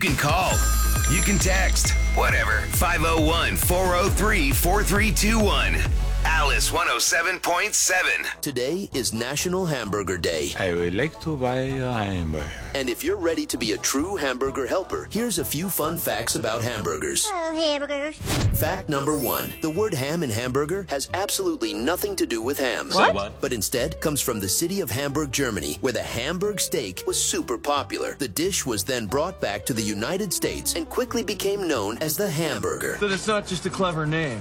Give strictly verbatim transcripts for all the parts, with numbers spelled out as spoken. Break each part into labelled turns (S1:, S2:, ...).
S1: can call. You can text. Whatever. five oh one, four oh three, four three two one. Alice one oh seven point seven.
S2: Today is National Hamburger Day.
S3: I would like to buy a hamburger.
S2: And if you're ready to be a true hamburger helper, here's a few fun facts about hamburgers.
S4: Oh, hamburgers.
S2: Fact number one. The word ham in hamburger has absolutely nothing to do with ham.
S4: What?
S3: what?
S2: But instead comes from the city of Hamburg, Germany, where the Hamburg steak was super popular. The dish was then brought back to the United States and quickly became known as the hamburger.
S5: That it's not just a clever name.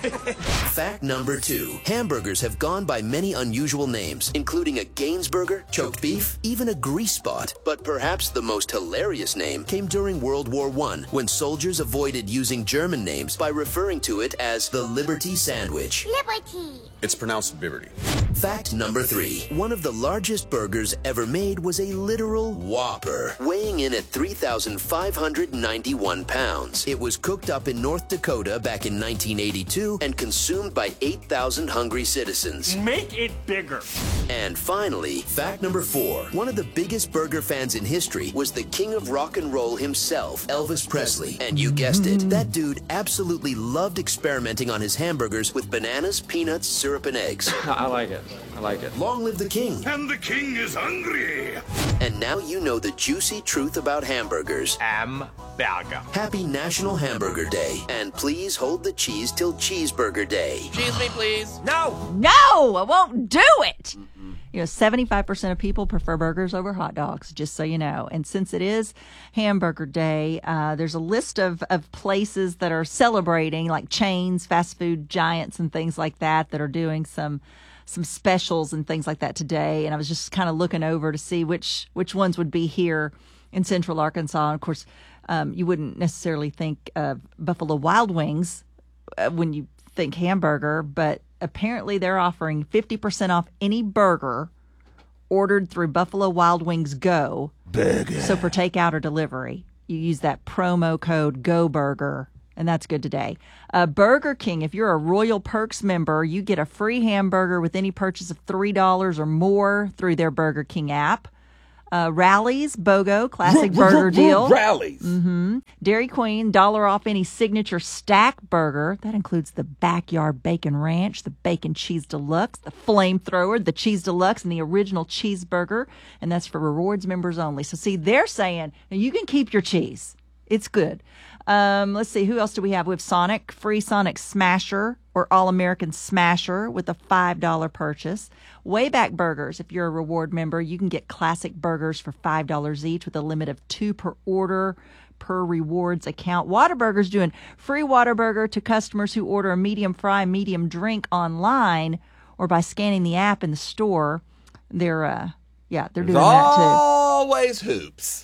S2: Fact number two. Hamburgers have gone by many unusual names, including a Gainsburger, choked beef, even a grease spot. But perhaps the most hilarious name came during World War One, when soldiers avoided using German names by referring to it as the Liberty Sandwich.
S4: Liberty.
S6: It's pronounced Biberty.
S2: Fact number three. One of the largest burgers ever made was a literal Whopper, weighing in at three thousand five hundred ninety-one pounds. It was cooked up in North Dakota back in nineteen eighty-two and consumed by eight thousand hungry citizens.
S7: Make it bigger.
S2: And finally, fact number four. One of the biggest burger fans in history was the king of rock and roll himself, Elvis Presley. And you guessed it, that dude absolutely loved experimenting on his hamburgers with bananas, peanuts, syrup, and eggs.
S8: I like it. I like it.
S2: Long live the king.
S7: And the king is hungry.
S2: And now you know the juicy truth about hamburgers.
S7: Hamburger.
S2: Happy National Hamburger Day. And please hold the cheese till Cheeseburger Day.
S6: Cheese me, please.
S7: No.
S9: No, I won't do it. You know, seventy-five percent of people prefer burgers over hot dogs, just so you know. And since it is Hamburger Day, uh, there's a list of, of places that are celebrating, like chains, fast food giants, and things like that, that are doing some some specials and things like that today. And I was just kind of looking over to see which, which ones would be here in Central Arkansas. And, of course, um, you wouldn't necessarily think of Buffalo Wild Wings uh, when you think hamburger, but apparently they're offering fifty percent off any burger ordered through Buffalo Wild Wings Go.
S3: Burger.
S9: So for takeout or delivery, you use that promo code GOBURGER, and that's good today. Uh, Burger King, if you're a Royal Perks member, you get a free hamburger with any purchase of three dollars or more through their Burger King app. Uh, Rallies, BOGO, classic burger deal.
S3: Rallies.
S9: Mm-hmm. Dairy Queen, dollar off any signature stack burger. That includes the Backyard Bacon Ranch, the Bacon Cheese Deluxe, the Flamethrower, the Cheese Deluxe, and the original cheeseburger. And that's for rewards members only. So see, they're saying you can keep your cheese. It's good. Um, let's see, who else do we have? We have Sonic, free Sonic Smasher or All-American Smasher with a five dollars purchase. Wayback Burgers, if you're a reward member, you can get classic burgers for five dollars each with a limit of two per order per rewards account. Whataburger's doing free Whataburger to customers who order a medium fry, medium drink online or by scanning the app in the store. They're, uh, yeah, they're doing
S3: There's
S9: that too.
S3: always hoops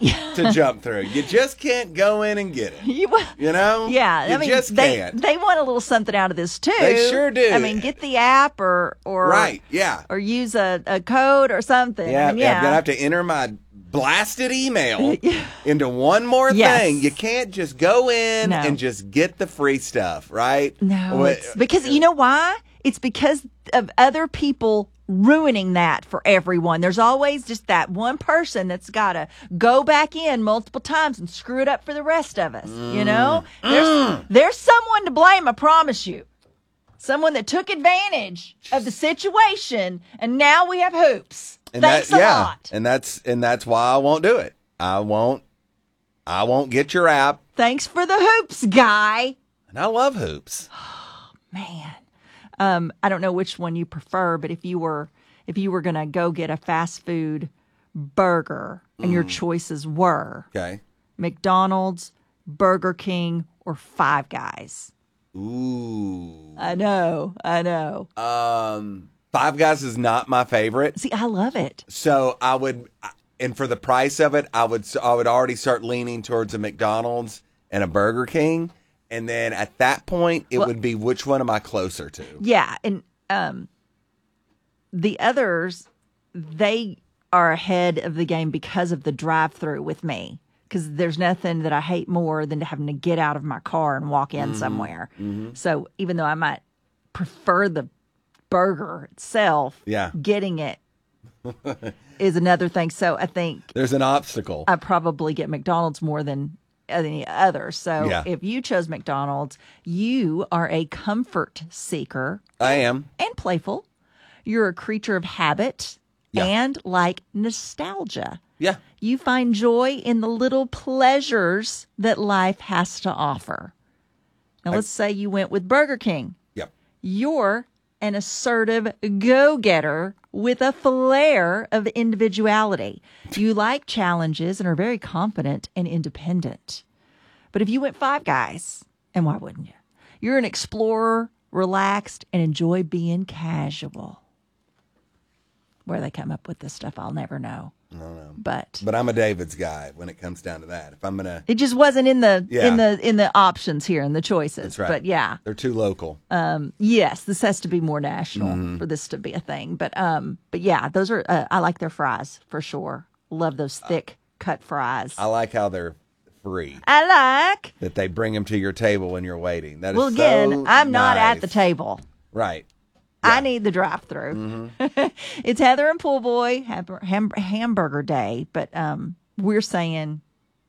S3: to jump through. You just can't go in and get it.
S9: You,
S3: You know?
S9: yeah,
S3: You
S9: I mean,
S3: just
S9: they
S3: can't.
S9: they want a little something out of this too.
S3: They sure do.
S9: I mean, get the app or or
S3: Right, yeah.
S9: or use a, a code or something.
S3: Yeah,
S9: I mean,
S3: yeah,
S9: yeah.
S3: I'm going to have to enter my blasted email into one more
S9: Yes.
S3: thing. You can't just go in
S9: No.
S3: and just get the free stuff, right?
S9: No,
S3: What-
S9: it's because you know why? It's because of other people ruining that for everyone. There's always just that one person that's got to go back in multiple times and screw it up for the rest of us. You know, there's there's someone to blame. I promise you, someone that took advantage of the situation, and now we have hoops.
S3: And
S9: Thanks
S3: that,
S9: a
S3: yeah,
S9: lot.
S3: and that's and that's why I won't do it. I won't. I won't get your app.
S9: Thanks for the hoops, guy.
S3: And I love hoops.
S9: Man, um, I don't know which one you prefer, but if you were if you were gonna go get a fast food burger and your choices were
S3: Okay.
S9: McDonald's, Burger King, or Five Guys.
S3: Ooh.
S9: I know, I know.
S3: Um, Five Guys is not my favorite,
S9: See, I love it.
S3: so I would, and for the price of it, I would I would already start leaning towards a McDonald's and a Burger King, and then at that point, it
S9: Well-
S3: would be which one am I closer to?
S9: Yeah, and um, the others, they are ahead of the game because of the drive-through with me. Because there's nothing that I hate more than having to get out of my car and walk in somewhere. So even though I might prefer the burger itself,
S3: Yeah.
S9: getting it is another thing. So I think
S3: There's an obstacle.
S9: I probably get McDonald's more than any other. So
S3: Yeah.
S9: if you chose McDonald's, you are a comfort seeker
S3: I am.
S9: and playful. You're a creature of habit
S3: Yeah.
S9: and like nostalgia.
S3: Yeah.
S9: You find joy in the little pleasures that life has to offer. Now, let's say you went with Burger King.
S3: Yep.
S9: You're an assertive go-getter with a flair of individuality. You like challenges and are very confident and independent. But if you went Five Guys, and why wouldn't you? You're an explorer, relaxed, and enjoy being casual. Where they come up with this stuff, I'll never know.
S3: I don't know.
S9: But
S3: But I'm a David's guy when it comes down to that. If I'm gonna,
S9: it just wasn't in the
S3: Yeah.
S9: in the in the options here in the choices.
S3: that's right.
S9: But yeah,
S3: they're too local.
S9: yes, this has to be more national
S3: Mm-hmm.
S9: for this to be a thing. But um, but yeah, those are uh, I like their fries for sure. Love those thick cut fries.
S3: I like how they're free.
S9: I like.
S3: That they bring them to your table when you're waiting. That is
S9: Well, again,
S3: so
S9: I'm not at
S3: nice.
S9: the table.
S3: Right.
S9: I need the drive-through.
S3: Mm-hmm.
S9: It's Heather and Pool Boy ham- ham- hamburger day, but um, we're saying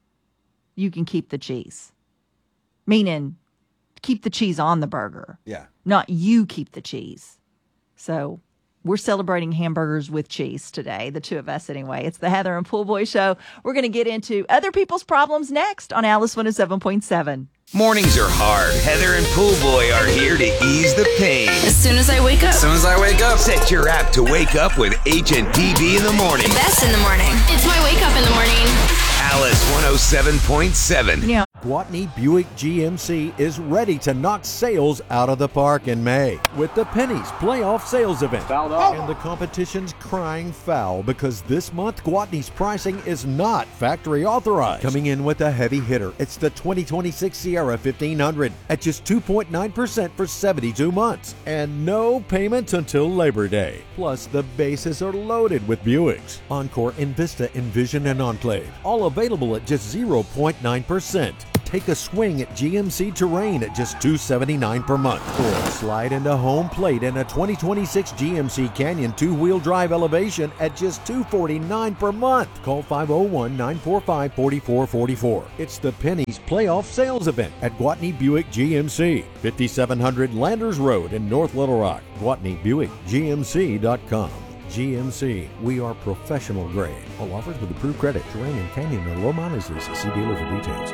S9: you can keep the cheese, meaning keep the cheese on the burger,
S3: Yeah.
S9: not you keep the cheese. So we're celebrating hamburgers with cheese today, the two of us anyway. It's the Heather and Pool Boy Show. We're going to get into other people's problems next on Alice one oh seven point seven.
S1: Mornings are hard. Heather and Pool Boy are here to ease the pain.
S4: As soon as I wake up.
S6: As soon as I wake up.
S1: Set your app to wake up with H and P B in the morning.
S4: Best in the morning. It's my wake up in the morning.
S1: Alice one oh seven point seven.
S9: Yeah.
S5: Gwatney Buick G M C is ready to knock sales out of the park in May with the Pennies Playoff Sales Event. And the competition's crying foul because this month Gwatney's pricing is not factory authorized. Coming in with a heavy hitter, it's the twenty twenty-six Sierra fifteen hundred at just two point nine percent for seventy-two months and no payments until Labor Day. Plus, the bases are loaded with Buicks, Encore, Envista, Envision, and Enclave, all available at just zero point nine percent. Take a swing at G M C Terrain at just two hundred seventy-nine dollars per month. Or slide into home plate in a twenty twenty-six G M C Canyon two-wheel drive elevation at just two hundred forty-nine dollars per month. Call five oh one, nine four five, four four four four. It's the Pennies Playoff Sales Event at Gwatney Buick G M C, fifty-seven hundred Landers Road in North Little Rock. Gwatney Buick G M C dot com. G M C, we are professional grade. All offers with approved credit. Terrain and Canyon are low mileage leases. See dealer for details.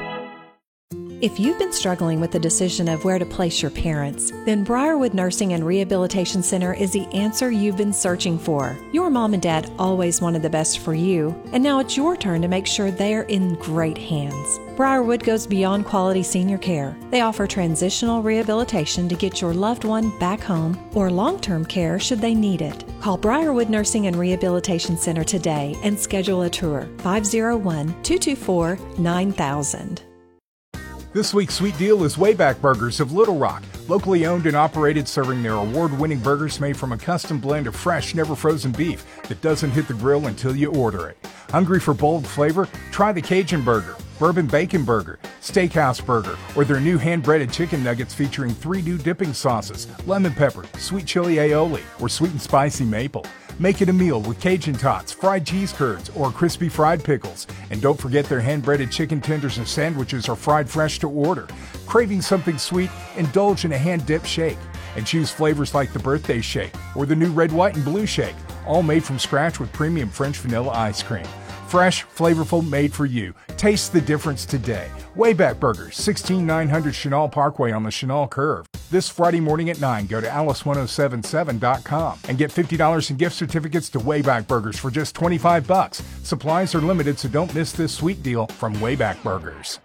S10: If you've been struggling with the decision of where to place your parents, then Briarwood Nursing and Rehabilitation Center is the answer you've been searching for. Your mom and dad always wanted the best for you, and now it's your turn to make sure they're in great hands. Briarwood goes beyond quality senior care. They offer transitional rehabilitation to get your loved one back home or long-term care should they need it. Call Briarwood Nursing and Rehabilitation Center today and schedule a tour. five oh one, two two four, nine thousand.
S11: This week's sweet deal is Wayback Burgers of Little Rock. Locally owned and operated, serving their award-winning burgers made from a custom blend of fresh, never-frozen beef that doesn't hit the grill until you order it. Hungry for bold flavor? Try the Cajun Burger, Bourbon Bacon Burger, Steakhouse Burger, or their new hand-breaded chicken nuggets featuring three new dipping sauces, lemon pepper, sweet chili aioli, or sweet and spicy maple. Make it a meal with Cajun tots, fried cheese curds, or crispy fried pickles. And don't forget their hand-breaded chicken tenders and sandwiches are fried fresh to order. Craving something sweet? Indulge in a hand-dipped shake. And choose flavors like the birthday shake or the new red, white, and blue shake, all made from scratch with premium French vanilla ice cream. Fresh, flavorful, made for you. Taste the difference today. Wayback Burgers, sixteen nine hundred Chenal Parkway on the Chenal Curve. This Friday morning at nine, go to alice one oh seven seven dot com and get fifty dollars in gift certificates to Wayback Burgers for just twenty-five bucks. Supplies are limited, so don't miss this sweet deal from Wayback Burgers.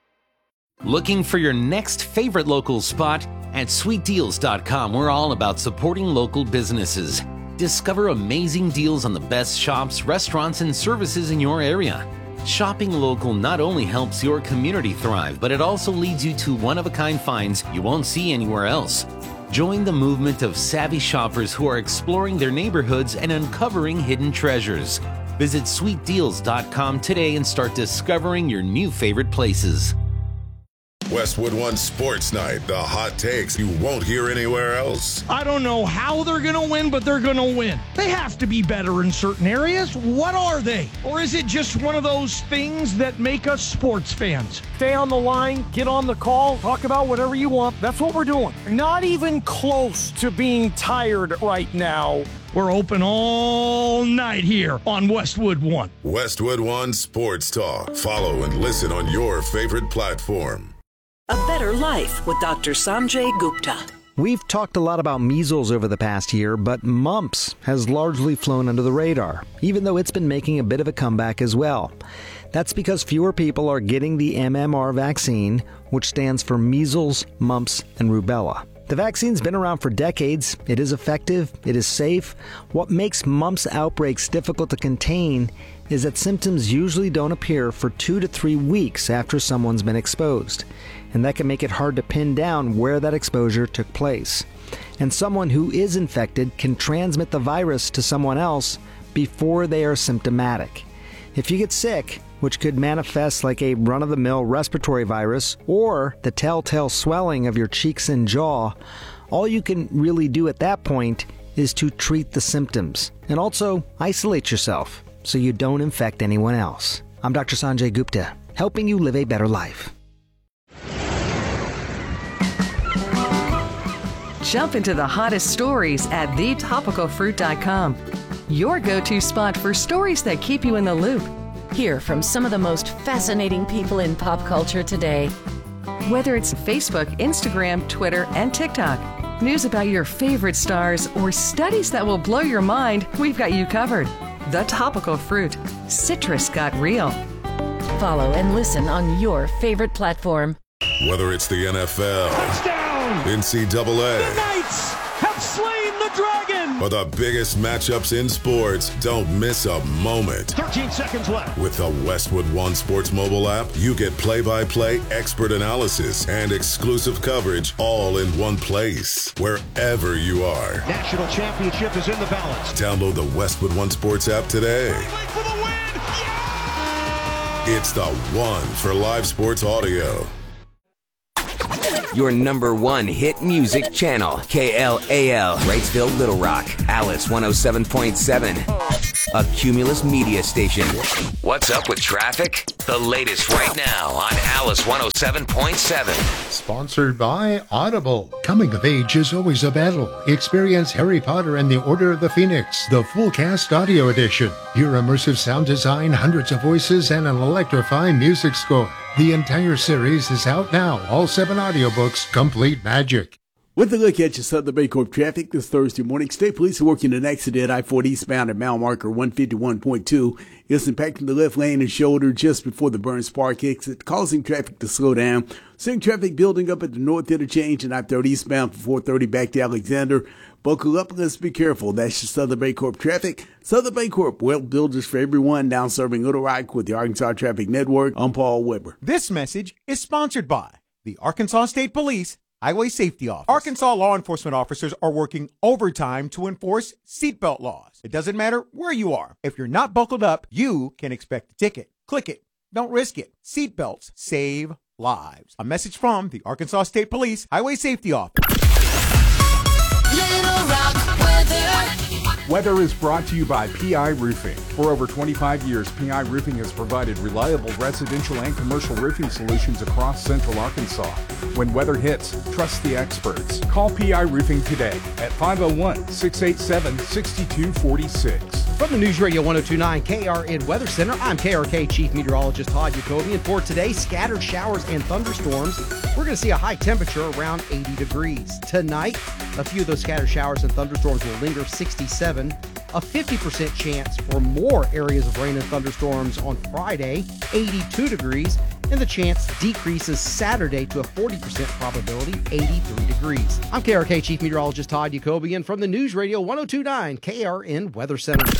S12: Looking for your next favorite local spot? At sweet deals dot com, we're all about supporting local businesses. Discover amazing deals on the best shops, restaurants, and services in your area. Shopping local not only helps your community thrive, but it also leads you to one-of-a-kind finds you won't see anywhere else. Join the movement of savvy shoppers who are exploring their neighborhoods and uncovering hidden treasures. Visit sweet deals dot com today and start discovering your new favorite places.
S13: Westwood One Sports Night, the hot takes you won't hear anywhere else.
S14: I don't know how they're going to win, but they're going to win. They have to be better in certain areas. What are they? Or is it just one of those things that make us sports fans? Stay on the line, get on the call, talk about whatever you want. That's what we're doing. Not even close to being tired right now. We're open all night here on Westwood One.
S13: Westwood One Sports Talk. Follow and listen on your favorite platform.
S15: A Better Life with Doctor Sanjay Gupta.
S16: We've talked a lot about measles over the past year, but mumps has largely flown under the radar, even though it's been making a bit of a comeback as well. That's because fewer people are getting the M M R vaccine, which stands for measles, mumps, and rubella. The vaccine's been around for decades. It is effective. It is safe. What makes mumps outbreaks difficult to contain is that symptoms usually don't appear for two to three weeks after someone's been exposed. And that can make it hard to pin down where that exposure took place. And someone who is infected can transmit the virus to someone else before they are symptomatic. If you get sick, which could manifest like a run-of-the-mill respiratory virus or the telltale swelling of your cheeks and jaw, all you can really do at that point is to treat the symptoms and also isolate yourself so you don't infect anyone else. I'm Doctor Sanjay Gupta, helping you live a better life.
S17: Jump into the hottest stories at the topical fruit dot com. Your go-to spot for stories that keep you in the loop.
S18: Hear from some of the most fascinating people in pop culture today.
S17: Whether it's Facebook, Instagram, Twitter, and TikTok, news about your favorite stars, or studies that will blow your mind, we've got you covered. The Topical Fruit. Citrus got real.
S18: Follow and listen on your favorite platform.
S13: Whether it's the N F L,
S14: touchdown,
S13: N C double A,
S14: the Knights have slain the dragon,
S13: or the biggest matchups in sports, don't miss a moment.
S14: thirteen seconds left.
S13: With the Westwood One Sports mobile app, you get play-by-play expert analysis and exclusive coverage all in one place, wherever you are.
S14: National championship is in the balance.
S13: Download the Westwood One Sports app today.
S14: For the win. Yeah!
S13: It's the one for live sports audio.
S19: Your number one hit music channel, K L A L, Wrightsville, Little Rock, Alice one oh seven point seven, a Cumulus media station. What's up with traffic? The latest right now on Alice one oh seven point seven.
S20: Sponsored by Audible. Coming of age is always a battle. Experience Harry Potter and the Order of the Phoenix, the full cast audio edition. Hear immersive sound design, hundreds of voices, and an electrifying music score. The entire series is out now. All seven audiobooks, complete magic.
S21: With a look at your Southern Baycorp traffic this Thursday morning, state police are working an accident I forty eastbound at mile marker one fifty-one point two. It's impacting the left lane and shoulder just before the Burns Park exit, causing traffic to slow down. Seeing traffic building up at the north interchange and I thirty eastbound from four thirty back to Alexander. Buckle up and let's be careful. That's your Southern Baycorp traffic. Southern Baycorp, well builders for everyone, now serving Little Rock with the Arkansas Traffic Network. I'm Paul Weber.
S22: This message is sponsored by the Arkansas State Police Highway Safety Office. Arkansas law enforcement officers are working overtime to enforce seatbelt laws. It doesn't matter where you are. If you're not buckled up, you can expect a ticket. Click it. Don't risk it. Seatbelts save lives. A message from the Arkansas State Police Highway Safety Office.
S23: Little Rock weather.
S11: Weather is brought to you by P I Roofing. For over twenty-five years, P I Roofing has provided reliable residential and commercial roofing solutions across central Arkansas. When weather hits, trust the experts. Call P I Roofing today at five oh one, six eight seven, six two four six.
S24: From the News Radio one oh two point nine K R N Weather Center, I'm K R K Chief Meteorologist Todd Jacoby. For today, scattered showers and thunderstorms. We're going to see a high temperature around eighty degrees. Tonight, a few of those scattered showers and thunderstorms will linger, sixty-seven. A fifty percent chance for more areas of rain and thunderstorms on Friday, eighty-two degrees. And the chance decreases Saturday to a forty percent probability, eighty-three degrees. I'm K R K Chief Meteorologist Todd Jacoby, and from the News Radio one oh two point nine K R N Weather Center.